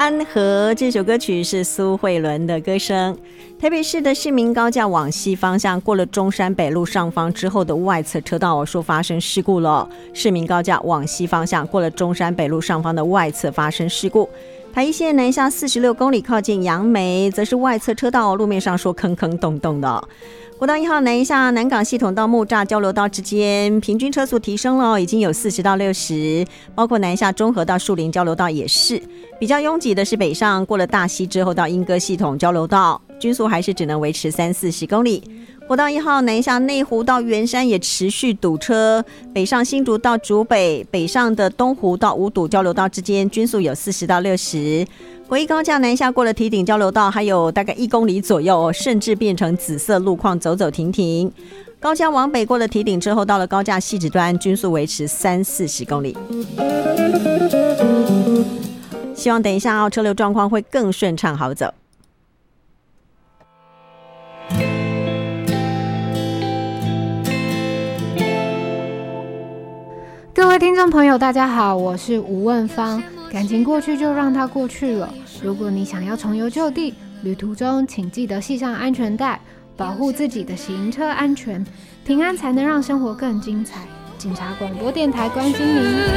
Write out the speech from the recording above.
安和这首歌曲是苏慧伦的歌声。台北市的市民高架往西方向过了中山北路上方之后的外侧车道说发生事故了。市民高架往西方向过了中山北路上方的外侧发生事故。台一线南下46公里靠近杨梅，则是外侧车道路面上说坑坑洞洞的。国道1号南下南港系统到木栅交流道之间，平均车速提升了，已经有40到60，包括南下中和到树林交流道也是。比较拥挤的是北上过了大溪之后到莺歌系统交流道，均速还是只能维持30-40公里。国道1号南下内湖到圆山也持续堵车，北上新竹到竹北，北上的东湖到五堵交流道之间均速有40到60。国一高架南下过了堤顶交流道，还有大概1公里左右，甚至变成紫色路况，走走停停。高架往北过了堤顶之后，到了高架汐止端，均速维持30-40公里。希望等一下车流状况会更顺畅好走。 各位听众朋友大家好，我是吴问芳。感情过去就让它过去了，如果你想要重游旧地，旅途中请记得系上安全带，保护自己的行车安全，平安才能让生活更精彩。警察广播电台关心您。